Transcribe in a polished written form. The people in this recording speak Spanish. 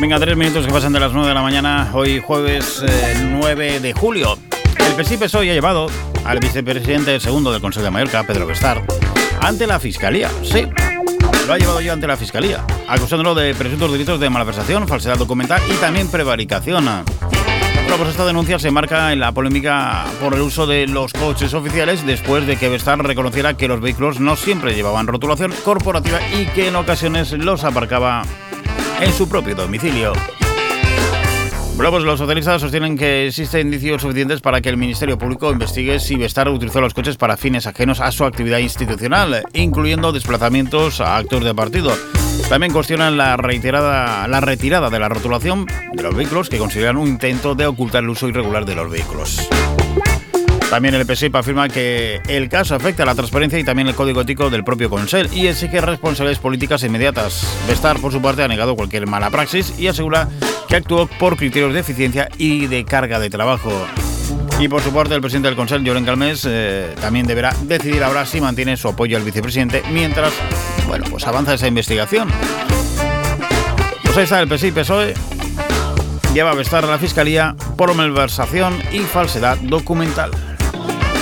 Venga, 3 minutos que pasan de las 9 de la mañana, hoy jueves 9 de julio. El PSI-PSOE ha llevado al vicepresidente segundo del Consell de Mallorca, Pedro Bestard, ante la Fiscalía. Sí, lo ha llevado yo ante la Fiscalía, acusándolo de presuntos delitos de malversación, falsedad documental y también prevaricación. Bueno, pues esta denuncia se enmarca en la polémica por el uso de los coches oficiales después de que Bestard reconociera que los vehículos no siempre llevaban rotulación corporativa y que en ocasiones los aparcaba en su propio domicilio. Bueno, pues los socialistas sostienen que existen indicios suficientes para que el Ministerio Público investigue si Bestard utilizó los coches para fines ajenos a su actividad institucional, incluyendo desplazamientos a actos de partido. También cuestionan la retirada de la rotulación de los vehículos, que consideran un intento de ocultar el uso irregular de los vehículos. También el PSI afirma que el caso afecta a la transparencia y también el código ético del propio Consell y exige responsabilidades políticas inmediatas. Bestard, por su parte, ha negado cualquier mala praxis y asegura que actuó por criterios de eficiencia y de carga de trabajo. Y por su parte, el presidente del Consell, Llorenç Galmés, también deberá decidir ahora si mantiene su apoyo al vicepresidente mientras, bueno, pues avanza esa investigación. Pues ahí está, el PSI-PSOE lleva a Bestard a la Fiscalía por malversación y falsedad documental.